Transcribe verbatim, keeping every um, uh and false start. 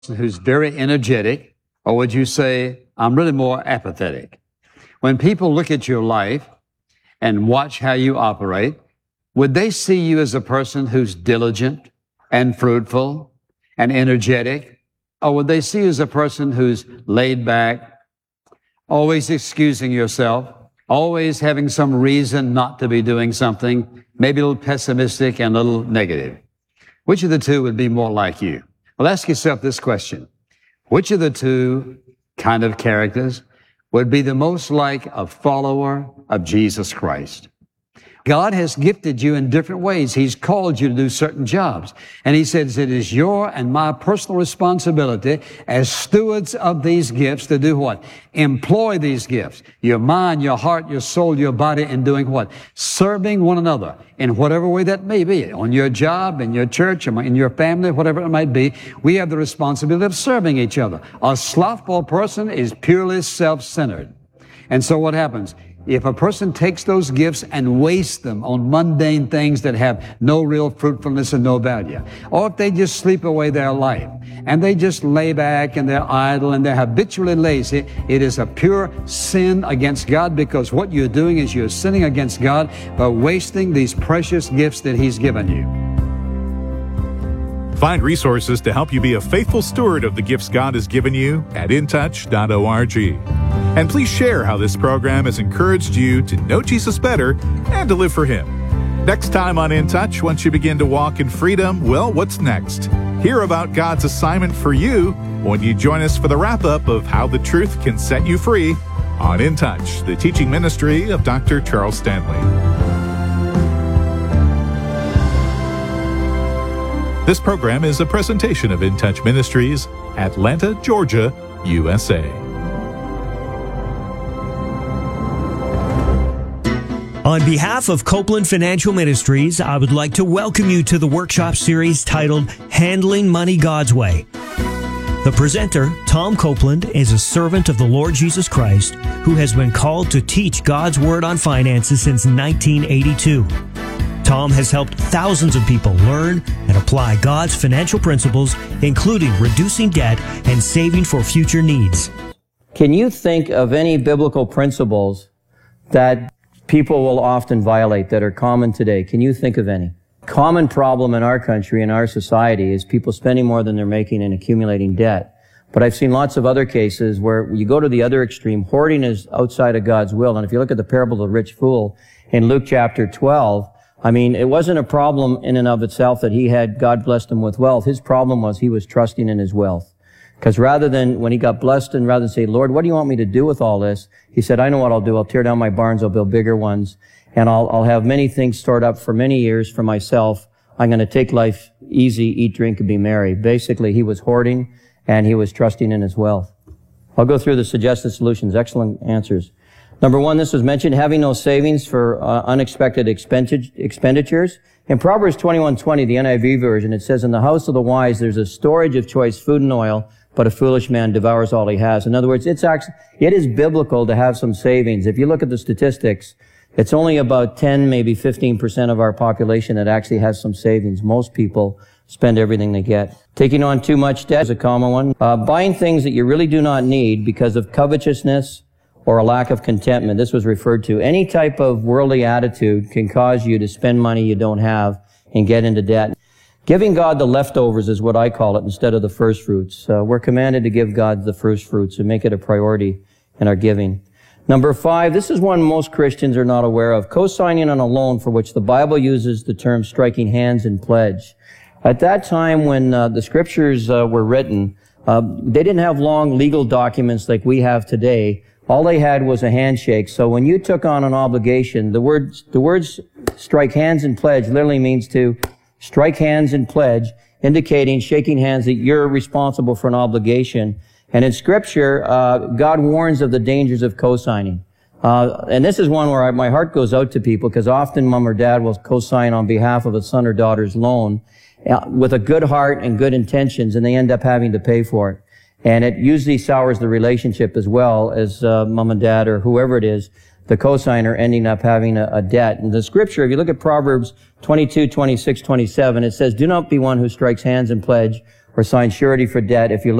who's very energetic, or would you say, I'm really more apathetic? When people look at your life and watch how you operate, would they see you as a person who's diligent and fruitful and energetic? Or would they see you as a person who's laid back, always excusing yourself, always having some reason not to be doing something, maybe a little pessimistic and a little negative? Which of the two would be more like you? Well, ask yourself this question. Which of the two kind of characters would be the most like a follower of Jesus Christ? God has gifted you in different ways. He's called you to do certain jobs. And He says it is your and my personal responsibility as stewards of these gifts to do what? Employ these gifts. Your mind, your heart, your soul, your body in doing what? Serving one another in whatever way that may be. On your job, in your church, in your family, whatever it might be, we have the responsibility of serving each other. A slothful person is purely self-centered. And so what happens? If a person takes those gifts and wastes them on mundane things that have no real fruitfulness and no value, or if they just sleep away their life and they just lay back and they're idle and they're habitually lazy, it is a pure sin against God, because what you're doing is you're sinning against God by wasting these precious gifts that He's given you. Find resources to help you be a faithful steward of the gifts God has given you at in touch dot org. And please share how this program has encouraged you to know Jesus better and to live for Him. Next time on In Touch, once you begin to walk in freedom, well, what's next? Hear about God's assignment for you when you join us for the wrap-up of How the Truth Can Set You Free on In Touch, the teaching ministry of Doctor Charles Stanley. This program is a presentation of In Touch Ministries, Atlanta, Georgia, U S A. On behalf of Copeland Financial Ministries, I would like to welcome you to the workshop series titled Handling Money God's Way. The presenter, Tom Copeland, is a servant of the Lord Jesus Christ who has been called to teach God's Word on finances since nineteen eighty-two. Tom has helped thousands of people learn and apply God's financial principles, including reducing debt and saving for future needs. Can you think of any biblical principles that people will often violate that are common today? Can you think of any? Common problem in our country, in our society, is people spending more than they're making and accumulating debt. But I've seen lots of other cases where you go to the other extreme. Hoarding is outside of God's will. And if you look at the parable of the rich fool in Luke chapter twelve, I mean, it wasn't a problem in and of itself that he had, God blessed him with wealth. His problem was he was trusting in his wealth. Because rather than, when he got blessed, and rather than say, Lord, what do you want me to do with all this? He said, I know what I'll do. I'll tear down my barns. I'll build bigger ones. And I'll, I'll have many things stored up for many years for myself. I'm going to take life easy, eat, drink, and be merry. Basically, he was hoarding and he was trusting in his wealth. I'll go through the suggested solutions. Excellent answers. Number one, this was mentioned, having no savings for uh, unexpected expenditures. In Proverbs twenty-one twenty, the N I V version, it says, in the house of the wise, there's a storage of choice food and oil, but a foolish man devours all he has. In other words, it's actually, it is biblical to have some savings. If you look at the statistics, it's only about ten, maybe fifteen percent of our population that actually has some savings. Most people spend everything they get. Taking on too much debt is a common one. Uh, buying things that you really do not need because of covetousness or a lack of contentment. This was referred to. Any type of worldly attitude can cause you to spend money you don't have and get into debt. Giving God the leftovers is what I call it instead of the first fruits. Uh, we're commanded to give God the first fruits and make it a priority in our giving. Number five, this is one most Christians are not aware of. Co-signing on a loan for which the Bible uses the term striking hands in pledge. At that time when uh, the scriptures uh, were written, uh, they didn't have long legal documents like we have today. All they had was a handshake. So when you took on an obligation, the words, the words strike hands in pledge literally means to strike hands in pledge, indicating, shaking hands, that you're responsible for an obligation. And in Scripture, uh, God warns of the dangers of co-signing. Uh, and this is one where I, my heart goes out to people, because often mom or dad will co-sign on behalf of a son or daughter's loan uh, with a good heart and good intentions, and they end up having to pay for it. And it usually sours the relationship as well as uh, mom and dad or whoever it is, the cosigner, ending up having a, a debt. And the Scripture, if you look at Proverbs twenty-two, twenty-six, twenty-seven, it says, do not be one who strikes hands in pledge or sign surety for debt if you